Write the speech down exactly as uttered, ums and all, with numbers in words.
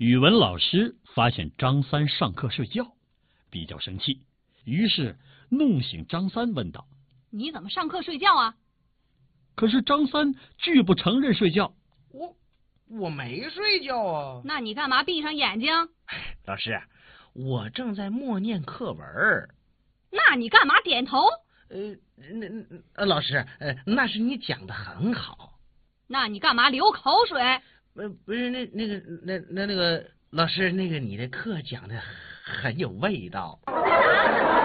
语文老师发现张三上课睡觉，比较生气，于是弄醒张三，问道：“ 你怎么上课睡觉啊？” 可是张三拒不承认睡觉。 我我没睡觉啊。 那你干嘛闭上眼睛？ 老师，我正在默念课文。 那你干嘛点头？ 呃，那呃，老师，呃，那是你讲的很好。 那你干嘛流口水？ 呃，不是，那那个那那那个老师，那个你的课讲的很有味道。